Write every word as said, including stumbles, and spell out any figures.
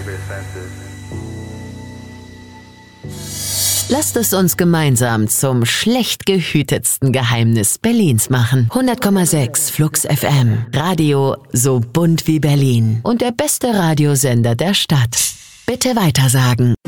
Lasst es uns gemeinsam zum schlecht gehütetsten Geheimnis Berlins machen. hundert Komma sechs Flux F M. Radio so bunt wie Berlin. Und der beste Radiosender der Stadt. Bitte weitersagen.